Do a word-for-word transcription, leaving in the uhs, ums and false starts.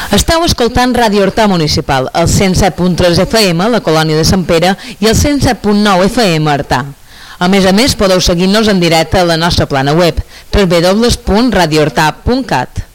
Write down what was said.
Esteu escoltant Ràdio Artà Municipal, el cent set punt tres F M, la colònia de Sant Pere, i el cent set punt nou F M Artà. A més a més, podeu seguir-nos en directe a la nostra plana web, w w w punt radio artà punt cat.